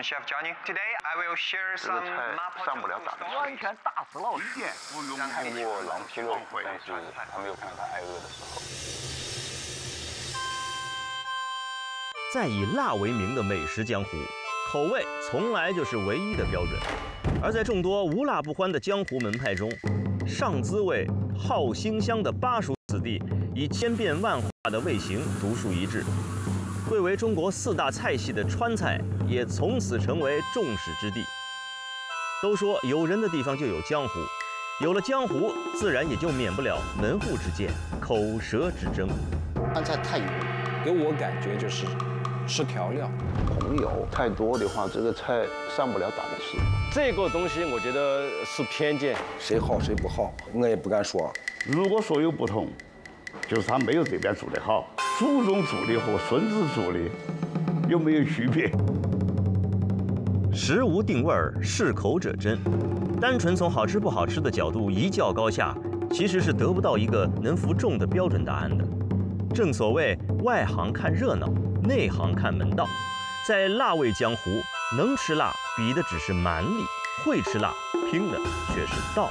Chef Johnny. Today I will share 这个 some 菜 Mapo 上不了档次。 完全打死老师。 看过狼皮肉，但是还没有看到他挨饿的时候。 在以辣为名的美食江湖，口味从来就是唯一的标准。而在众多无辣不欢的江湖门派中，上滋味、好腥香的巴蜀子弟，以千变万化的味型独树一帜。贵为中国4大菜系的川菜，也从此成为众矢之的。都说有人的地方就有江湖，有了江湖，自然也就免不了门户之见、口舌之争。 川菜太油， 给我感觉就是吃调料， 红油太多的话，这个菜上不了档次。 这个东西我觉得是偏见， 谁好谁不好，我也不敢说。 如果说有不同，就是他没有这边做得好，祖宗做的和孙子做的有没有区别？ 食无定味儿，适口者真。单纯从好吃不好吃的角度一较高下，其实是得不到一个能服众的标准答案的。正所谓外行看热闹，内行看门道。在辣味江湖，能吃辣比的只是蛮力，会吃辣拼的却是道。